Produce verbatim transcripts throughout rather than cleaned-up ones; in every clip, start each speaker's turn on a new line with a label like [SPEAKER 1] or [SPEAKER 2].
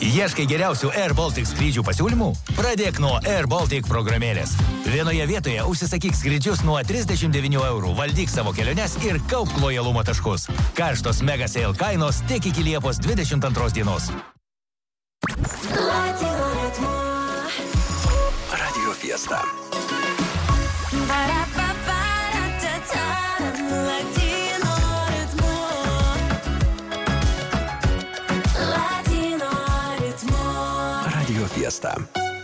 [SPEAKER 1] Ieškai geriausių Air Baltic skrydžių pasiūlymų? Pradėk nuo Air Baltic programėlės. Vienoje vietoje užsisakyk skrydžius nuo trisdešimt devynių eurų, valdyk savo keliones ir kaupk lojalumo taškus. Karštos mega sale kainos tik iki Liepos dvidešimt antros dienos.
[SPEAKER 2] Radio Fiesta. Radio Fiesta.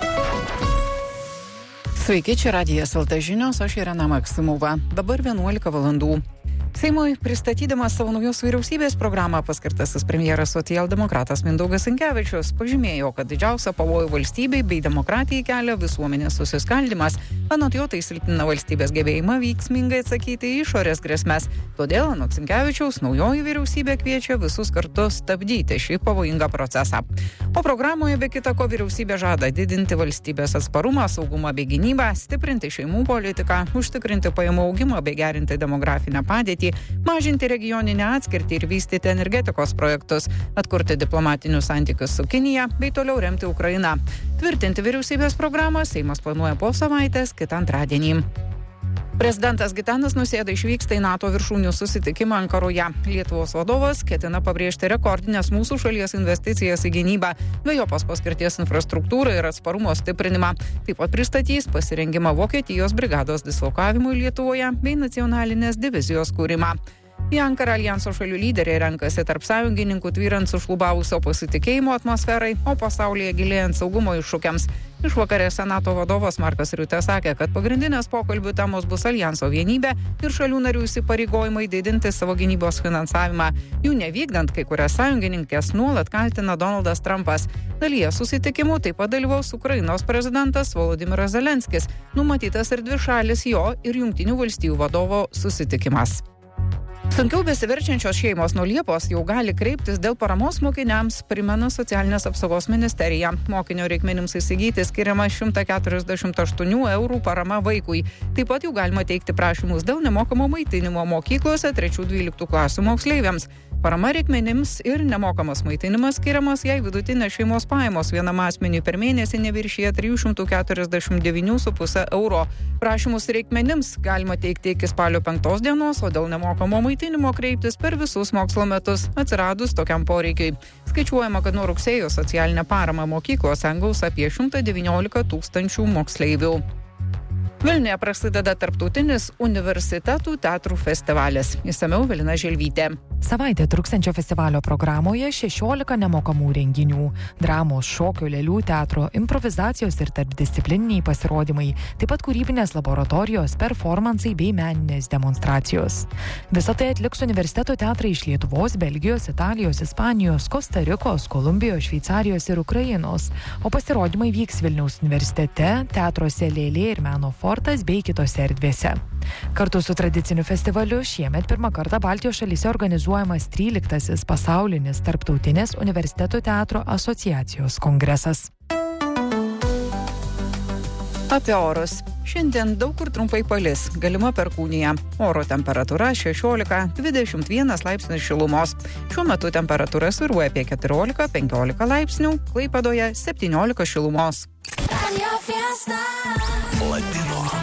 [SPEAKER 3] Sveiki, čia Radijas L T žinios, aš Irena Maksimova. Dabar vienuolika valandų. Seimui pristatydamas savo naujos vyriausybės programą paskirtasis premjeras socialdemokratas Mindaugas Sinkevičius pažymėjo, kad didžiausia pavojų valstybei bei demokratijai kelia visuomenės susiskaldymas. Anot jo, tai silpnina valstybės gebėjimą veiksmingai atsakyti į išorės grėsmes. Todėl, anot Sinkevičiaus, naujoji vyriausybė kviečia visus kartu stabdyti šį pavojingą procesą. O programoje be kita ko vyriausybė žada didinti valstybės atsparumą, saugumą bei gynybą, stiprinti šeimų politiką, užtikrinti pajamų augimą bei gerinti demografinę padėtį, mažinti regioninę atskirtį ir vystyti energetikos projektus, atkurti diplomatinius santykius su Kinija bei toliau remti Ukrainą. Tvirtinti vyriausybės programą Seimas planuoja po savaitės kitą antradienį. Prezidentas Gitanas Nausėda išvyksta į NATO viršūnių susitikimą Ankaroje. Lietuvos vadovas ketina pabrėžti rekordinės mūsų šalies investicijas į gynybą, dvejopos paskirties infrastruktūrą ir atsparumo stiprinimą. Taip pat pristatys pasirengimą Vokietijos brigados dislokavimui Lietuvoje bei nacionalinės divizijos kūrimą. Į Ankarą aljanso šalių lyderiai renkasi tarp sąjungininkų tvyrant sušlubavusio pasitikėjimo atmosferai, o pasaulyje gilėjant saugumo iššūkiams. Išvakarėse NATO vadovas Markas Riutė sakė, kad pagrindinės pokalbių temos bus aljanso vienybė ir šalių narių įsipareigojimai didinti savo gynybos finansavimą. Jų nevykdant, kai kurias sąjungininkės nuolat kaltina Donaldas Trumpas. Dalyje susitikimų taip pat dalyvaus Ukrainos prezidentas Volodymyras Zelenskis. Numatytas ir dvišalis jo ir Jungtinių valstijų vadovo susitikimas. Sunkiau besiverčiančios šeimos nuo Liepos jau gali kreiptis dėl paramos mokiniams, primena Socialinės apsaugos ministerija. Mokinio reikmenims įsigyti skiriama šimtas keturiasdešimt aštuonių eurų parama vaikui. Taip pat jau galima teikti prašymus dėl nemokamo maitinimo mokyklose trečių dvyliktų klasių moksleiviams. Parama reikmenims ir nemokamas maitinimas skiriamas, jei vidutinės šeimos pajamos vienam asmeniui per mėnesį neviršyja trijų šimtų keturiasdešimt devynių su puse euro. Prašymus reikmenims galima teikti iki spalio penktos dienos, o dėl nemokamo maitinimo kreiptis per visus mokslo metus, atsiradus tokiam poreikiui. Skaičiuojama, kad nuo rugsėjo socialinę paramą mokyklose gaus apie šimtas devyniolika tūkstančių moksleivių. Vilniuje prasideda tarptautinis universitetų teatrų festivalis. Išsamiau Velina Želvytė.
[SPEAKER 4] Savaitę truksiančio festivalio programoje šešiolika nemokamų renginių. Dramos, šokio, lėlių teatro, improvizacijos ir tarpdisciplininiai pasirodymai, taip pat kūrybinės laboratorijos, performansai bei meninės demonstracijos. Visą tai atliks universiteto teatrai iš Lietuvos, Belgijos, Italijos, Ispanijos, Kostarikos, Kolumbijos, Šveicarijos ir Ukrainos. O pasirodymai vyks Vilniaus universitete, teatruose Lėlė ir Meno fortas bei kitose erdvėse. Kartu su tradiciniu festivaliu šiemet pirmą kartą Baltijos šalyse organizuojamas tryliktasis pasaulinis tarptautinės universitetų teatro asociacijos kongresas.
[SPEAKER 3] Apie orus. Šiandien daug kur trumpai palis, galima perkūnija. Oro temperatūra šešiolika dvidešimt vienas laipsnis šilumos. Šiuo metu temperatūra svyruoja apie keturiolika penkiolika laipsnių, Klaipėdoje septyniolika šilumos.
[SPEAKER 2] Latino